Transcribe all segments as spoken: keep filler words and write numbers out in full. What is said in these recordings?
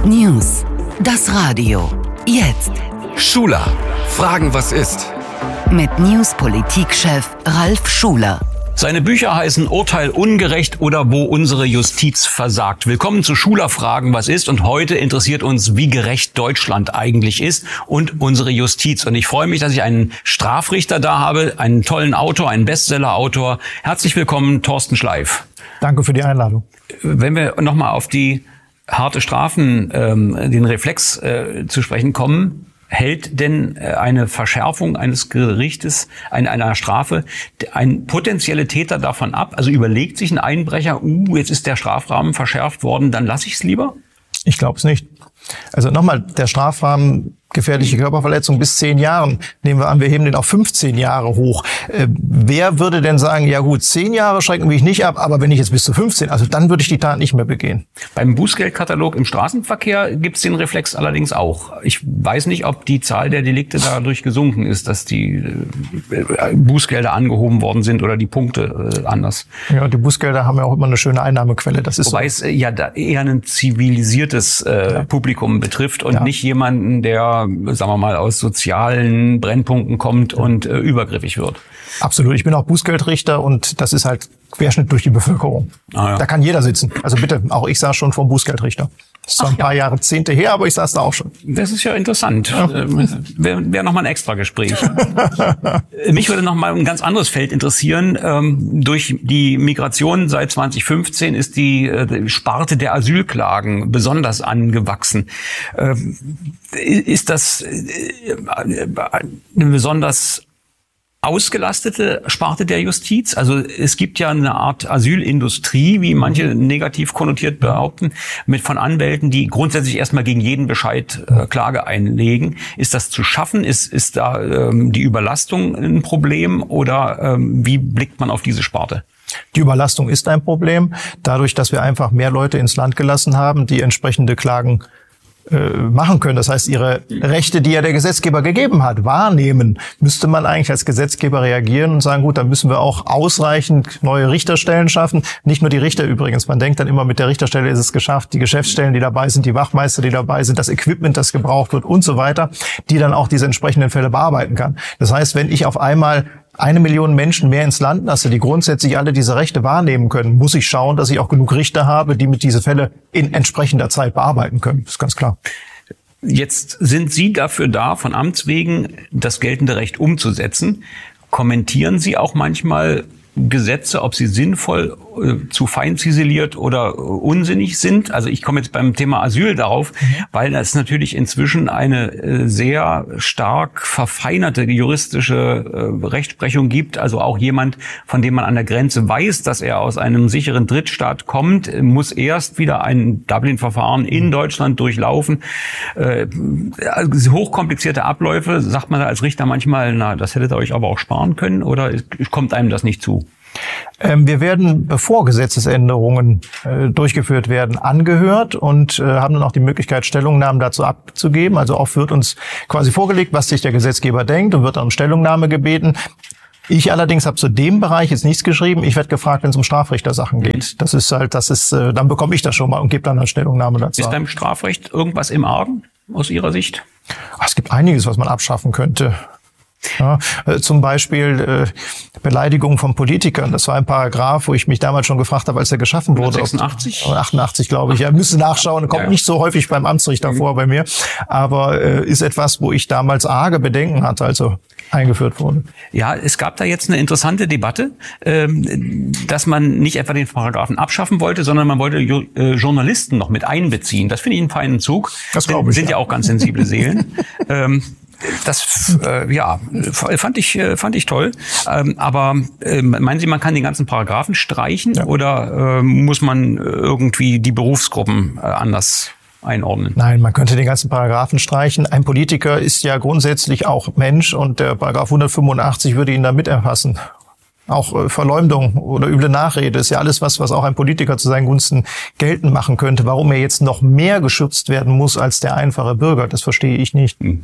News. Das Radio. Jetzt. Schuler. Fragen, was ist? Mit News-Politikchef Ralf Schuler. Seine Bücher heißen Urteil ungerecht oder wo unsere Justiz versagt. Willkommen zu Schuler Fragen, was ist? Und heute interessiert uns, wie gerecht Deutschland eigentlich ist und unsere Justiz. Und ich freue mich, dass ich einen Strafrichter da habe, einen tollen Autor, einen Bestseller-Autor. Herzlich willkommen, Thorsten Schleif. Danke für die Einladung. Wenn wir nochmal auf die harte Strafen, ähm, den Reflex äh, zu sprechen kommen, hält denn eine Verschärfung eines Gerichtes, einer Strafe, ein potenzieller Täter davon ab? Also überlegt sich ein Einbrecher, uh, jetzt ist der Strafrahmen verschärft worden, dann lasse ich es lieber? Ich glaube es nicht. Also nochmal, der Strafrahmen gefährliche Körperverletzung bis zehn Jahren, nehmen wir an, wir heben den auf fünfzehn Jahre hoch. Äh, wer würde denn sagen, ja gut, zehn Jahre schrecken mich nicht ab, aber wenn ich jetzt bis zu fünfzehn, also dann würde ich die Tat nicht mehr begehen. Beim Bußgeldkatalog im Straßenverkehr gibt es den Reflex allerdings auch. Ich weiß nicht, ob die Zahl der Delikte dadurch gesunken ist, dass die äh, Bußgelder angehoben worden sind oder die Punkte äh, anders. Ja, die Bußgelder haben ja auch immer eine schöne Einnahmequelle. Das ist Wobei so. es äh, ja da eher ein zivilisiertes äh, ja. Publikum betrifft und ja. nicht jemanden, der sagen wir mal, aus sozialen Brennpunkten kommt und äh, übergriffig wird. Absolut. Ich bin auch Bußgeldrichter und das ist halt Querschnitt durch die Bevölkerung. Ah, ja. Da kann jeder sitzen. Also bitte, auch ich saß schon vor dem Bußgeldrichter. Das ist zwar ein paar ja. Jahrzehnte her, aber ich saß da auch schon. Das ist ja interessant. Ja. Wäre wär noch mal ein extra Gespräch. Mich würde noch mal ein ganz anderes Feld interessieren. Ähm, durch die Migration seit zwanzig fünfzehn ist die, äh, die Sparte der Asylklagen besonders angewachsen. Ähm, ist das äh, eine besonders ausgelastete Sparte der Justiz? Also es gibt ja eine Art Asylindustrie, wie manche negativ konnotiert behaupten, mit von Anwälten, die grundsätzlich erstmal gegen jeden Bescheid äh, Klage einlegen. Ist das zu schaffen? Ist, ist da ähm, die Überlastung ein Problem oder ähm, wie blickt man auf diese Sparte? Die Überlastung ist ein Problem. Dadurch, dass wir einfach mehr Leute ins Land gelassen haben, die entsprechende Klagen machen können. Das heißt, ihre Rechte, die ja der Gesetzgeber gegeben hat, wahrnehmen, müsste man eigentlich als Gesetzgeber reagieren und sagen, gut, dann müssen wir auch ausreichend neue Richterstellen schaffen. Nicht nur die Richter übrigens. Man denkt dann immer, mit der Richterstelle ist es geschafft. Die Geschäftsstellen, die dabei sind, die Wachmeister, die dabei sind, das Equipment, das gebraucht wird und so weiter, die dann auch diese entsprechenden Fälle bearbeiten kann. Das heißt, wenn ich auf einmal eine Million Menschen mehr ins Land lasse, die grundsätzlich alle diese Rechte wahrnehmen können, muss ich schauen, dass ich auch genug Richter habe, die mit diese Fälle in entsprechender Zeit bearbeiten können. Das ist ganz klar. Jetzt sind Sie dafür da, von Amts wegen das geltende Recht umzusetzen. Kommentieren Sie auch manchmal Gesetze, ob sie sinnvoll, äh, zu fein ziseliert oder äh, unsinnig sind? Also ich komme jetzt beim Thema Asyl darauf, mhm. weil es natürlich inzwischen eine äh, sehr stark verfeinerte juristische äh, Rechtsprechung gibt. Also auch jemand, von dem man an der Grenze weiß, dass er aus einem sicheren Drittstaat kommt, muss erst wieder ein Dublin-Verfahren in Deutschland durchlaufen. Äh, also hochkomplizierte Abläufe, sagt man da als Richter manchmal, na, das hättet ihr euch aber auch sparen können, oder kommt einem das nicht zu? Wir werden, bevor Gesetzesänderungen äh, durchgeführt werden, angehört und äh, haben dann auch die Möglichkeit, Stellungnahmen dazu abzugeben. Also oft wird uns quasi vorgelegt, was sich der Gesetzgeber denkt und wird dann um Stellungnahme gebeten. Ich allerdings habe zu dem Bereich jetzt nichts geschrieben. Ich werde gefragt, wenn es um Strafrichtersachen geht. Das ist halt, das ist, äh, dann bekomme ich das schon mal und gebe dann eine Stellungnahme dazu. Ist beim Strafrecht irgendwas im Argen aus Ihrer Sicht? Es gibt einiges, was man abschaffen könnte. Ja, äh, zum Beispiel äh, Beleidigung von Politikern. Das war ein Paragraph, wo ich mich damals schon gefragt habe, als er geschaffen wurde. sechsundachtzig? achtundachtzig, glaube ich. Ja, müsste nachschauen. Kommt ja, ja. nicht so häufig beim Amtsrichter mhm. vor bei mir. Aber äh, ist etwas, wo ich damals arge Bedenken hatte, also eingeführt wurde. Ja, es gab da jetzt eine interessante Debatte, ähm, dass man nicht etwa den Paragraphen abschaffen wollte, sondern man wollte jo- äh, Journalisten noch mit einbeziehen. Das finde ich einen feinen Zug. Das glaube ich. Sind ja. ja auch ganz sensible Seelen. ähm, Das äh, ja fand ich äh, fand ich toll. Ähm, aber äh, meinen Sie, man kann den ganzen Paragraphen streichen ja. oder äh, muss man irgendwie die Berufsgruppen äh, anders einordnen? Nein, man könnte den ganzen Paragraphen streichen. Ein Politiker ist ja grundsätzlich auch Mensch und der Paragraph hundertfünfundachtzig würde ihn da mit erfassen. Auch äh, Verleumdung oder üble Nachrede ist ja alles was, was auch ein Politiker zu seinen Gunsten geltend machen könnte. Warum er jetzt noch mehr geschützt werden muss als der einfache Bürger, das verstehe ich nicht. Hm.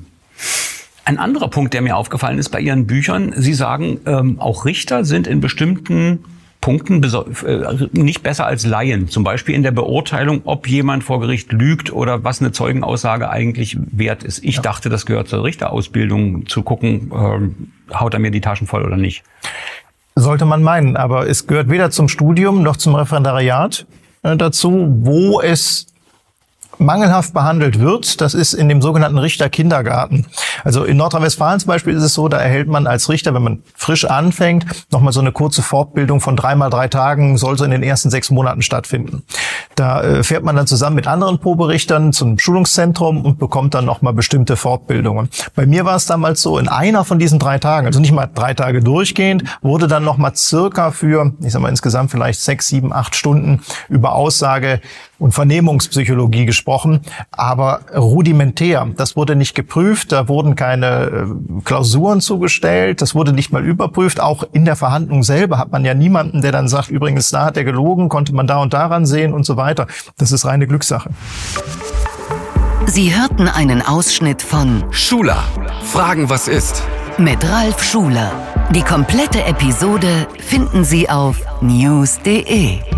Ein anderer Punkt, der mir aufgefallen ist bei Ihren Büchern, Sie sagen, ähm, auch Richter sind in bestimmten Punkten nicht besser als Laien. Zum Beispiel in der Beurteilung, ob jemand vor Gericht lügt oder was eine Zeugenaussage eigentlich wert ist. Ich ja. dachte, das gehört zur Richterausbildung, zu gucken, äh, haut er mir die Taschen voll oder nicht. Sollte man meinen, aber es gehört weder zum Studium noch zum Referendariat äh, dazu, wo es mangelhaft behandelt wird. Das ist in dem sogenannten Richterkindergarten. Also in Nordrhein-Westfalen zum Beispiel ist es so, da erhält man als Richter, wenn man frisch anfängt, nochmal so eine kurze Fortbildung von dreimal drei Tagen, soll so in den ersten sechs Monaten stattfinden. Da äh, fährt man dann zusammen mit anderen Proberichtern zum Schulungszentrum und bekommt dann nochmal bestimmte Fortbildungen. Bei mir war es damals so, in einer von diesen drei Tagen, also nicht mal drei Tage durchgehend, wurde dann nochmal circa für, ich sag mal insgesamt vielleicht sechs, sieben, acht Stunden über Aussage und Vernehmungspsychologie gesprochen, aber rudimentär. Das wurde nicht geprüft, da wurden keine Klausuren zugestellt, das wurde nicht mal überprüft. Auch in der Verhandlung selber hat man ja niemanden, der dann sagt, übrigens, da hat er gelogen, konnte man da und daran sehen und so weiter. Das ist reine Glückssache. Sie hörten einen Ausschnitt von Schula. Fragen, was ist? Mit Ralf Schuler. Die komplette Episode finden Sie auf news punkt de.